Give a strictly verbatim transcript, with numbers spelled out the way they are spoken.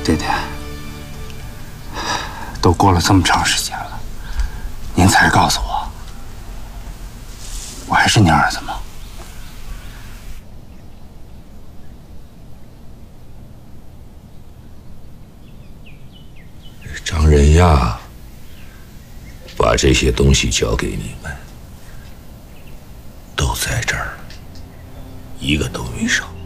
爹爹，都过了这么长时间了，您才告诉我，我还是您儿子吗？ 张仁亚把这些东西交给你们，都在这儿，一个都没少。